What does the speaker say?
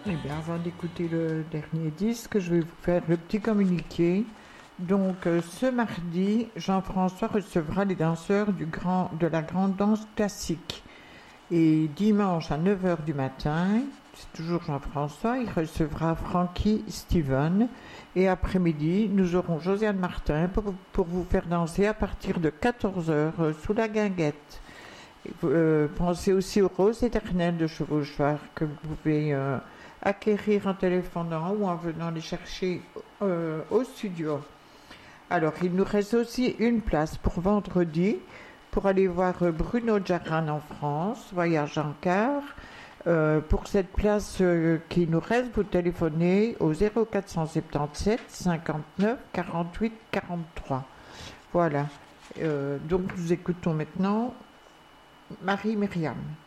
Eh bien, avant d'écouter le dernier disque, je vais vous faire le petit communiqué. Donc, ce mardi, Jean-François recevra les danseurs de la grande danse classique. Et dimanche à 9 heures du matin, c'est toujours Jean-François, il recevra Frankie Steven. Et après-midi, nous aurons Josiane Martin pour vous faire danser à partir de 14 heures sous la guinguette. Pensez aussi aux roses éternelles de Chevauchoir que vous pouvez acquérir en téléphonant ou en venant les chercher au studio. Alors, il nous reste aussi une place pour vendredi pour aller voir Bruno Jaran en France, voyage en car. Pour cette place qui nous reste, vous téléphonez au 0477 59 48 43. Voilà. Donc nous écoutons maintenant Marie Myriam.